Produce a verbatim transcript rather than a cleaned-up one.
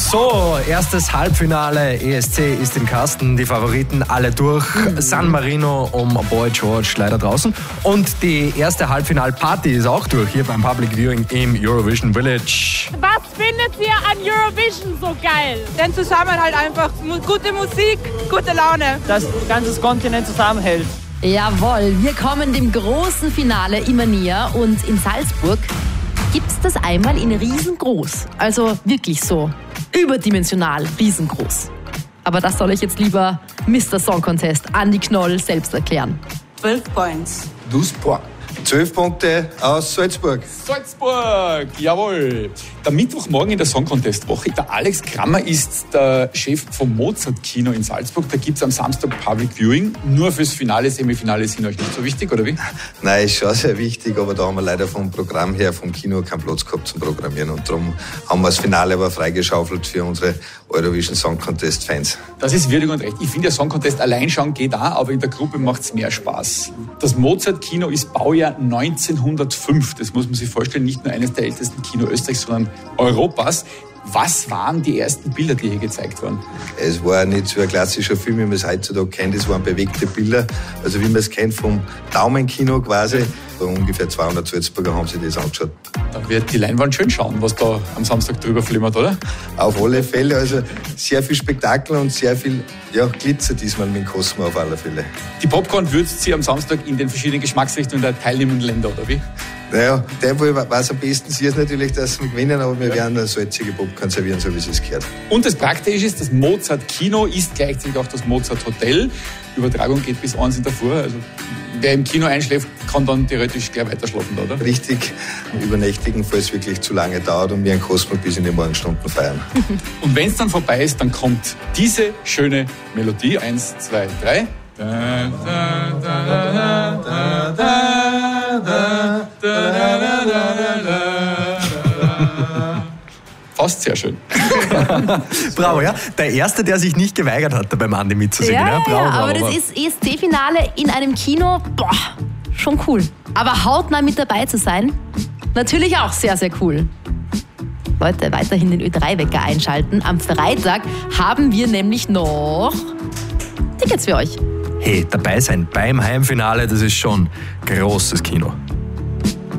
So, erstes Halbfinale. E S C ist im Kasten. Die Favoriten alle durch. Mhm. San Marino um Boy George leider draußen. Und die erste Halbfinalparty ist auch durch hier beim Public Viewing im Eurovision Village. Was findet ihr an Eurovision so geil? Den Zusammenhalt einfach. Gute Musik, gute Laune. Dass das ganze Kontinent zusammenhält. Jawohl, wir kommen dem großen Finale immer näher und in Salzburg gibt's das einmal in riesengroß. Also wirklich so überdimensional riesengroß. Aber das soll ich jetzt lieber Mister Song Contest Andi Knoll selbst erklären. zwölf Points. douze points. zwölf Punkte aus Salzburg. Salzburg, jawohl. Der Mittwochmorgen in der Song Contest Woche. Der Alex Krammer ist der Chef vom Mozart Kino in Salzburg. Da gibt es am Samstag Public Viewing. Nur fürs Finale, Semifinale sind euch nicht so wichtig, oder wie? Nein, ist schon sehr wichtig, aber da haben wir leider vom Programm her, vom Kino, keinen Platz gehabt zum Programmieren. Und darum haben wir das Finale aber freigeschaufelt für unsere Eurovision Song Contest Fans. Das ist würdig und recht. Ich finde, der Song Contest allein schauen geht auch, aber in der Gruppe macht es mehr Spaß. Das Mozart Kino ist Baujahr neunzehnhundertfünf. Das muss man sich vorstellen, nicht nur eines der ältesten Kino Österreichs, sondern Europas. Was waren die ersten Bilder, die hier gezeigt wurden? Es war nicht so ein klassischer Film, wie man es heutzutage kennt. Es waren bewegte Bilder. Also wie man es kennt vom Daumenkino quasi. Bei ungefähr zweihundert Salzburger haben sich das angeschaut. Da wird die Leinwand schön schauen, was da am Samstag drüber flimmert, oder? Auf alle Fälle. Also sehr viel Spektakel und sehr viel ja, Glitzer diesmal mit dem Cosmo auf alle Fälle. Die Popcorn würzt sie am Samstag in den verschiedenen Geschmacksrichtungen der teilnehmenden Länder, oder wie? Naja, in dem Fall war es am besten, sie ist natürlich, dass wir gewinnen, aber wir werden eine salzige Popcorn servieren, so wie es gehört. Und das Praktische ist, das Mozart Kino ist gleichzeitig auch das Mozart Hotel. Die Übertragung geht bis eins in der Früh. Also wer im Kino einschläft, kann dann theoretisch gleich weiter schlafen, oder? Richtig übernächtigen, falls es wirklich zu lange dauert und wir einen Cosmo bis in die Morgenstunden feiern. Und wenn es dann vorbei ist, dann kommt diese schöne Melodie. Eins, zwei, drei. Da, da, da, da, da, da, da, da, da, da, da. Fast sehr schön. Bravo, ja. Der Erste, der sich nicht geweigert hat, beim Andi mitzusingen. Ja, ja, bravo, ja, bravo, aber bravo. das ist E S C-Finale in einem Kino, boah, schon cool. Aber hautnah mit dabei zu sein, natürlich auch sehr, sehr cool. Leute, weiterhin den Ö drei Wecker einschalten. Am Freitag haben wir nämlich noch Tickets für euch. Hey, dabei sein beim Heimfinale, das ist schon großes Kino.